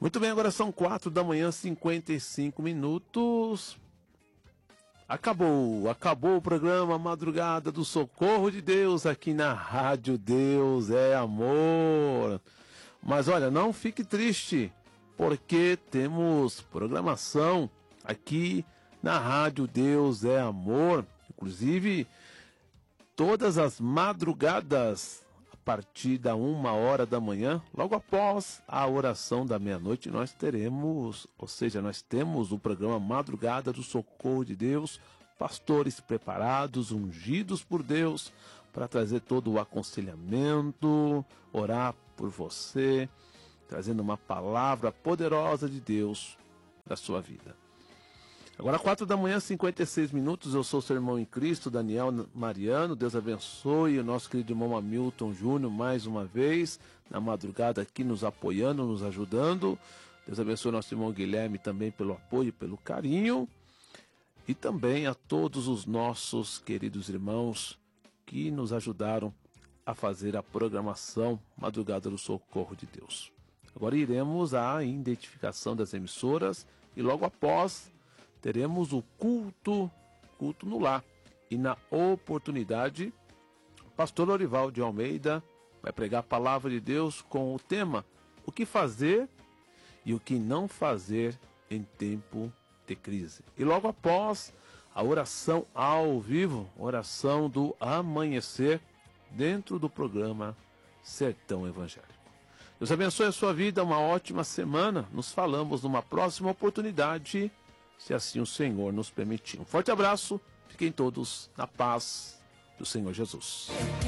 Muito bem, agora são 4 da manhã, 55 minutos. Acabou o programa Madrugada do Socorro de Deus aqui na Rádio Deus é Amor. Mas olha, não fique triste, porque temos programação aqui na Rádio Deus é Amor. Inclusive, todas as madrugadas, a partir da 1h da manhã, logo após a oração da meia-noite, nós temos o programa Madrugada do Socorro de Deus, pastores preparados, ungidos por Deus, para trazer todo o aconselhamento, orar por você, trazendo uma palavra poderosa de Deus da sua vida. Agora 4 da manhã, 56 minutos, eu sou seu irmão em Cristo, Daniel Mariano. Deus abençoe o nosso querido irmão Hamilton Júnior mais uma vez, na madrugada aqui nos apoiando, nos ajudando. Deus abençoe o nosso irmão Guilherme também pelo apoio e pelo carinho. E também a todos os nossos queridos irmãos que nos ajudaram a fazer a programação Madrugada do Socorro de Deus. Agora iremos à identificação das emissoras e logo após teremos o culto no lar. E na oportunidade, o pastor Lorival de Almeida vai pregar a palavra de Deus com o tema: o que fazer e o que não fazer em tempo de crise. E logo após, a oração ao vivo, oração do amanhecer, dentro do programa Sertão Evangélico. Deus abençoe a sua vida, uma ótima semana. Nos falamos numa próxima oportunidade, se assim o Senhor nos permitir. Um forte abraço, fiquem todos na paz do Senhor Jesus.